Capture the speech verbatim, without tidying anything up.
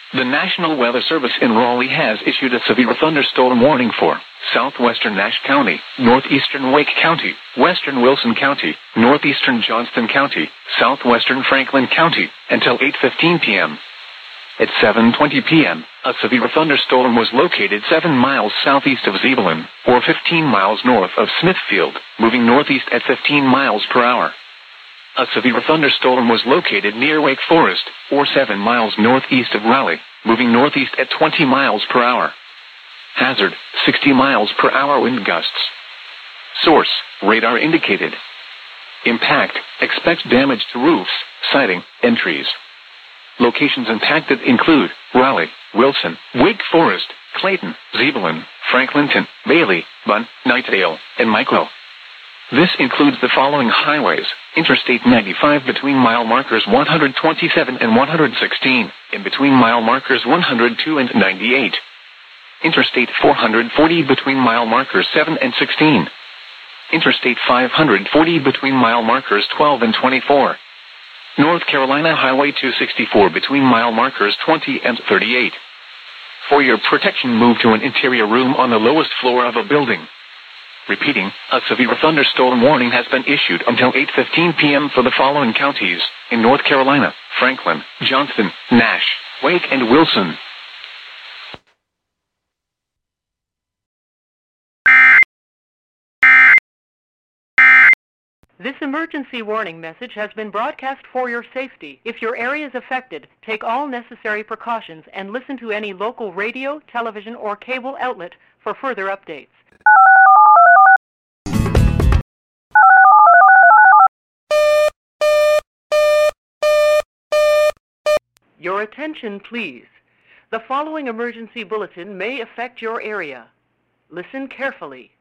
The National Weather Service in Raleigh has issued a severe thunderstorm warning for southwestern Nash County, northeastern Wake County, western Wilson County, northeastern Johnston County, southwestern Franklin County, until eight fifteen p m At seven twenty p m, a severe thunderstorm was located seven miles southeast of Zebulon, or fifteen miles north of Smithfield, moving northeast at fifteen miles per hour. A severe thunderstorm was located near Wake Forest, or seven miles northeast of Raleigh, moving northeast at twenty miles per hour. Hazard, sixty miles per hour wind gusts. Source, radar indicated. Impact, expect damage to roofs, siding, and trees. Locations impacted include Raleigh, Wilson, Wake Forest, Clayton, Zebulon, Franklinton, Bailey, Bunn, Knightdale, and Micro. This includes the following highways: Interstate ninety-five between mile markers one hundred twenty-seven and one hundred sixteen, and between mile markers one hundred two and ninety-eight. Interstate four hundred forty between mile markers seven and sixteen. Interstate five hundred forty between mile markers twelve and twenty-four. North Carolina Highway two sixty-four between mile markers twenty and thirty-eight. For your protection, move to an interior room on the lowest floor of a building. Repeating, a severe thunderstorm warning has been issued until eight fifteen p m for the following counties in North Carolina: Franklin, Johnston, Nash, Wake, and Wilson. This emergency warning message has been broadcast for your safety. If your area is affected, take all necessary precautions and listen to any local radio, television, or cable outlet for further updates. Your attention, please. The following emergency bulletin may affect your area. Listen carefully.